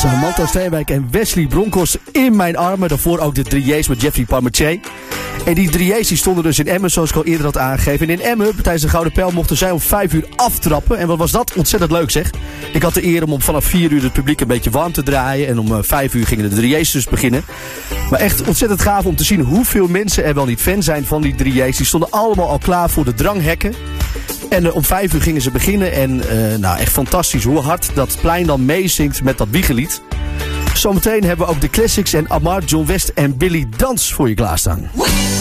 Samantha Steenwijk en Wesley Bronkhorst in mijn armen. Daarvoor ook de 3J's met Jeffrey Parmentier. En die 3J's die stonden dus in Emmen, zoals ik al eerder had aangegeven. En in Emmen, tijdens de Gouden Pijl, mochten zij om 5 uur aftrappen. En wat was dat ontzettend leuk, zeg. Ik had de eer om vanaf 4 uur het publiek een beetje warm te draaien. En om 5 uur gingen de 3J's dus beginnen. Maar echt ontzettend gaaf om te zien hoeveel mensen er wel niet fan zijn van die 3J's. Die stonden allemaal al klaar voor de dranghekken. En om 5 uur gingen ze beginnen. En nou, echt fantastisch hoe hard dat plein dan meezingt met dat wiegelied. Zometeen hebben we ook de classics en Amar, John West en Billy Dans voor je klaarstaan.